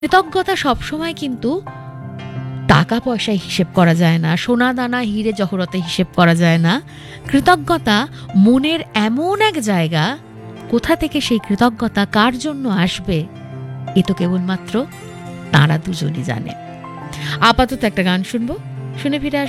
কৃতজ্ঞতা সবসময় কিন্তু টাকা পয়সায় হিসেব করা যায় না, সোনা দানা হিরে জহরতে হিসেব করা যায় না। কৃতজ্ঞতা মনের এমন এক জায়গা, কোথা থেকে সেই কৃতজ্ঞতা কার জন্য আসবে এ তো কেবলমাত্র তারা দুজনই জানে। আপাতত একটা গান শুনবো, শুনে ফিরে আসবো।